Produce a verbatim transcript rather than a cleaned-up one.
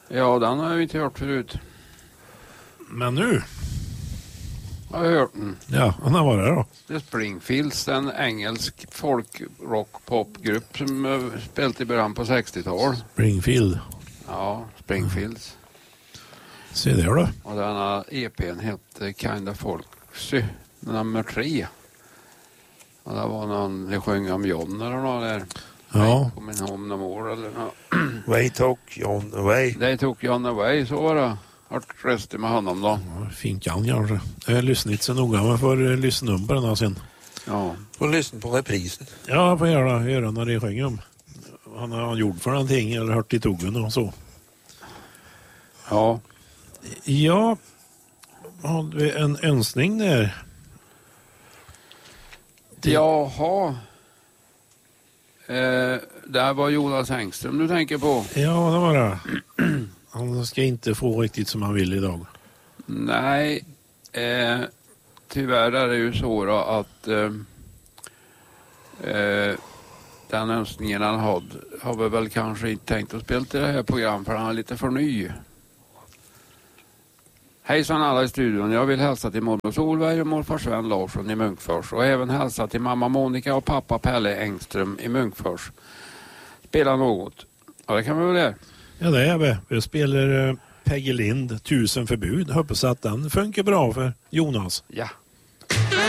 Ja, den har jag inte hört förut. Men nu? Jag har hört den. Ja, han har varit då. The Springfields, en engelsk folk-rock-popgrupp som uh, spelat i början på sextiotalet. Springfield. Ja, Springfields. Se där då. Och den här E P:n hette Kinda Folksy, nummer tre. Och det var någon, det sjöng om John eller något där. Ja. På min home no more eller något. Way took John away. They took John away, så var det. Vart röster med honom då? Ja, finkan kanske. Jag har lyssnat inte så noga, men får uh, lyssna upp på den här sen. Ja. Får lyssna på reprisen. Ja, jag får göra, göra när det sjöng om. Han har gjort för någonting eller hört i tuggen och så. Ja. Ja, har vi en önskning där? Det... Jaha. Eh, där var Jonas Engström du tänker på. Ja, det var det. Han ska inte få riktigt som han vill idag. Nej, eh, tyvärr är det ju så då att eh, eh, den önskningen han hade har vi väl kanske inte tänkt att spela till det här programmet för han är lite för ny. Hejsan alla i studion, jag vill hälsa till mormor Solberg och morfar Sven Larsson i Munkfors och även hälsa till mamma Monica och pappa Pelle Engström i Munkfors. Spela något. Ja, det kan vi väl göra. Ja, det är vi. Vi spelar uh, Peggy Lind, Tusen förbud. Hoppas att den funkar bra för Jonas. Ja.